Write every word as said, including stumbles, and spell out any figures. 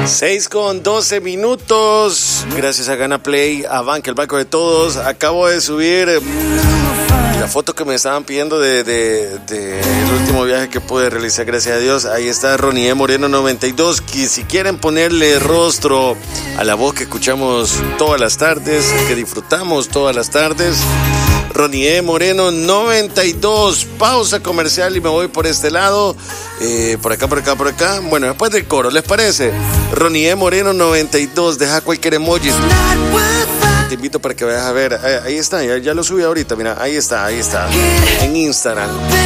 seis con doce minutos. Gracias a Gana Play, a Banca, el banco de todos. Acabo de subir la foto que me estaban pidiendo de, de, de el último viaje que pude realizar, gracias a Dios. Ahí está Ronnie E. Moreno noventa y dos. Que si quieren ponerle rostro a la voz que escuchamos todas las tardes, que disfrutamos todas las tardes, Ronnie E. Moreno noventa y dos. Pausa comercial y me voy por este lado. Eh, por acá, por acá, por acá. Bueno, después del coro, ¿les parece? Ronnie E. Moreno noventa y dos. Deja cualquier emoji. Te invito para que vayas a ver. Ahí está, ya, ya lo subí ahorita. Mira, ahí está, ahí está. En Instagram.